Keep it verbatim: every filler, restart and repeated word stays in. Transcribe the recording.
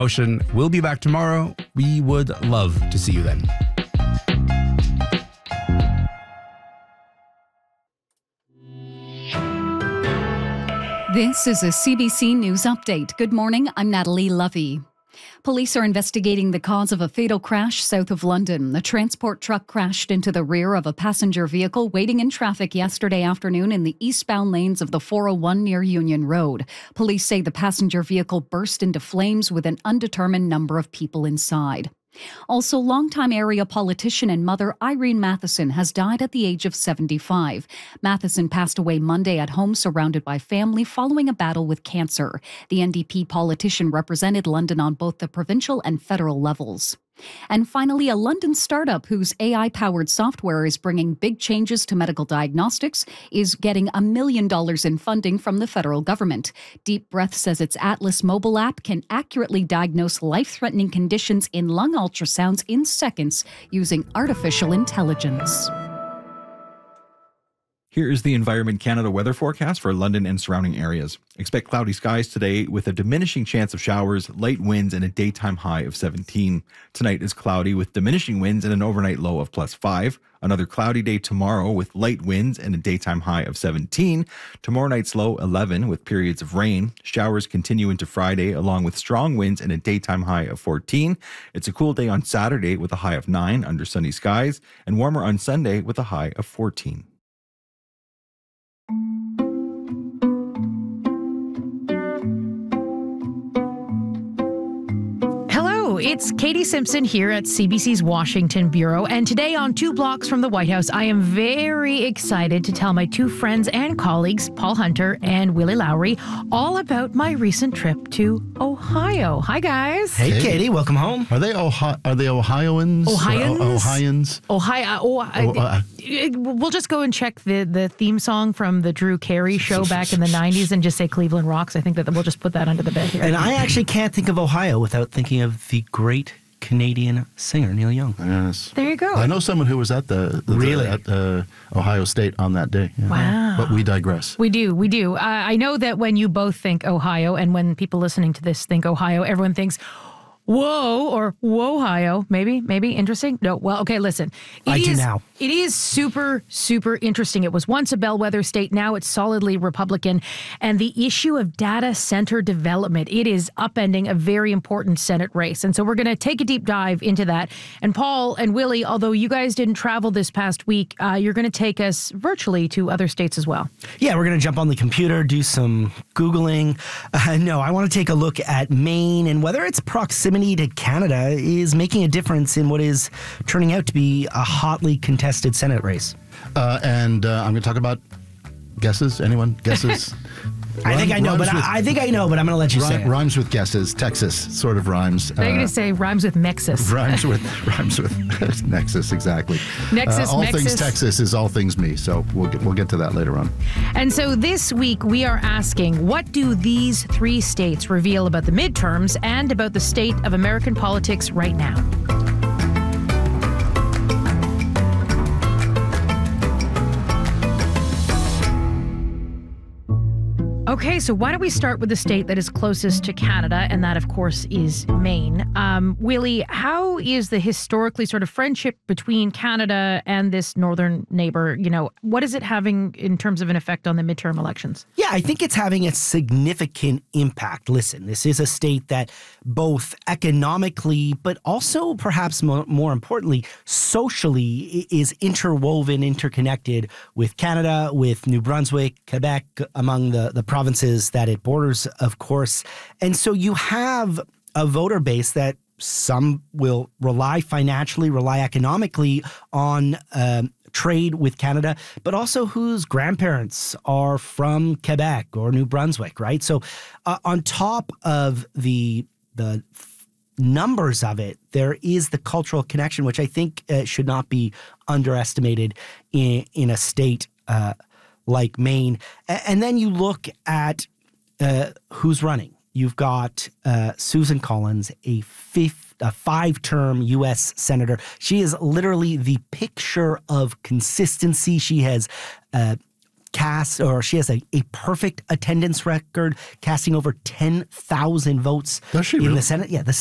Ocean will be back tomorrow. We would love to see you then. This is a C B C News Update. Good morning, I'm Natalie Lovey. Police are investigating the cause of a fatal crash south of London. The transport truck crashed into the rear of a passenger vehicle waiting in traffic yesterday afternoon in the eastbound lanes of the four oh one near Union Road. Police say the passenger vehicle burst into flames with an undetermined number of people inside. Also, longtime area politician and mother Irene Matheson has died at the age of seventy-five. Matheson passed away Monday at home surrounded by family following a battle with cancer. The N D P politician represented London on both the provincial and federal levels. And finally, a London startup whose A I-powered software is bringing big changes to medical diagnostics is getting a million dollars in funding from the federal government. Deep Breath says its Atlas mobile app can accurately diagnose life-threatening conditions in lung ultrasounds in seconds using artificial intelligence. Here is the Environment Canada weather forecast for London and surrounding areas. Expect cloudy skies today with a diminishing chance of showers, light winds, and a daytime high of seventeen. Tonight is cloudy with diminishing winds and an overnight low of plus five. Another cloudy day tomorrow with light winds and a daytime high of seventeen. Tomorrow night's low eleven with periods of rain. Showers continue into Friday along with strong winds and a daytime high of fourteen. It's a cool day on Saturday with a high of nine under sunny skies and warmer on Sunday with a high of fourteen. It's Katie Simpson here at C B C's Washington Bureau, and today on Two Blocks from the White House, I am very excited to tell my two friends and colleagues, Paul Hunter and Willie Lowry, all about my recent trip to Ohio. Hi, guys. Hey, hey. Katie, welcome home. Are they Ohio? Are they Ohioans? Ohioans? O- Ohioans? Ohio. Oh, I, oh, uh, we'll just go and check the, the theme song from the Drew Carey show back in the nineties and just say Cleveland Rocks. I think that we'll just put that under the bed here. And I actually can't think of Ohio without thinking of the great Canadian singer Neil Young. Yes. There you go. I know someone who was at the, the really the, at uh, Ohio State on that day. Yeah. Wow. But we digress. We do. We do. Uh, I know that when you both think Ohio and when people listening to this think Ohio, everyone thinks, whoa, or whoa-hio. Maybe, maybe. Interesting? No. Well, okay, listen. It I is, do now. It is super, super interesting. It was once a bellwether state. Now it's solidly Republican. And the issue of data center development, it is upending a very important Senate race. And so we're going to take a deep dive into that. And Paul and Willie, although you guys didn't travel this past week, uh, you're going to take us virtually to other states as well. Yeah, we're going to jump on the computer, do some Googling. Uh, no, I want to take a look at Maine and whether its proximity to Canada is making a difference in what is turning out to be a hotly contested Senate race. Uh, and uh, I'm going to talk about guesses. Anyone? Guesses? I think I know, but with, I, I think I know, but I'm going to let you rhyme, say it. Rhymes with guesses. Texas sort of rhymes. They're uh, going to say rhymes with Mexus. Rhymes with rhymes with Nexus, exactly. Nexus, uh, all Mexus. things Texas is all things me. So we'll get, we'll get to that later on. And so this week we are asking, what do these three states reveal about the midterms and about the state of American politics right now? Okay, so why don't we start with the state that is closest to Canada, and that, of course, is Maine. Um, Willie, how is the historically sort of friendship between Canada and this northern neighbor, you know, what is it having in terms of an effect on the midterm elections? Yeah, I think it's having a significant impact. Listen, this is a state that both economically, but also perhaps more, more importantly, socially is interwoven, interconnected with Canada, with New Brunswick, Quebec, among the, the provinces that it borders, of course. And so you have a voter base that some will rely financially, rely economically on um, trade with Canada, but also whose grandparents are from Quebec or New Brunswick, right? So uh, on top of the the numbers of it, there is the cultural connection, which I think uh, should not be underestimated in, in a state uh, like Maine. And then you look at uh, who's running. You've got uh, Susan Collins, a fifth, a five-term U S senator. She is literally the picture of consistency. She has uh, casts, or she has a, a perfect attendance record, casting over ten thousand votes Does she in really? the Senate. Yeah, the